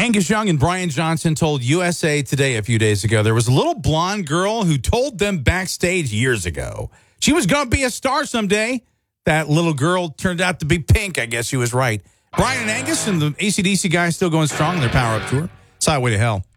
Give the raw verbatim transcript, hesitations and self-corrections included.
Angus Young and Brian Johnson told U S A Today a few days ago there was a little blonde girl who told them backstage years ago she was going to be a star someday. That little girl turned out to be pink. I guess she was right. Brian and Angus and the A C D C guys still going strong in their Power Up Tour. It's Highway to Hell.